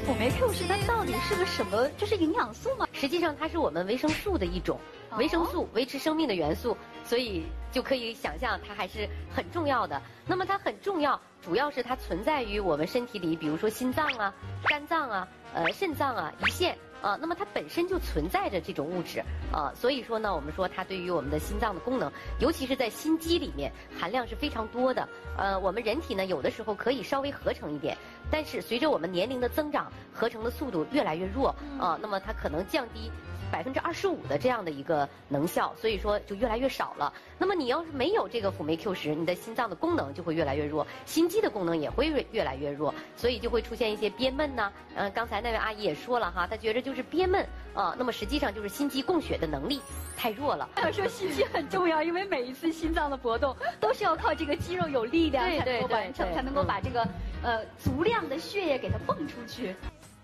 辅酶 Q 十它到底是个什么？这是营养素吗？ 实际上它是我们维生素的一种，维生素维持生命的元素，所以就可以想象它还是很重要的。那么它很重要，主要是它存在于我们身体里，比如说心脏啊、肝脏啊、肾脏啊、胰腺。那么它本身就存在着这种物质，所以说呢，我们说它对于我们的心脏的功能，尤其是在心肌里面含量是非常多的。我们人体呢有的时候可以稍微合成一点，但是随着我们年龄的增长，合成的速度越来越弱，那么它可能降低25%的这样的一个能效，所以说就越来越少了。那么你要是没有这个辅酶 Q10，你的心脏的功能就会越来越弱，心肌的功能也会越来越弱，所以就会出现一些憋闷呐。刚才那位阿姨也说了哈，她觉得就是憋闷那么实际上就是心肌供血的能力太弱了。 说心肌很重要，因为每一次心脏的搏动都是要靠这个肌肉有力量才能够完成，才能够把这个足量的血液给它泵出去。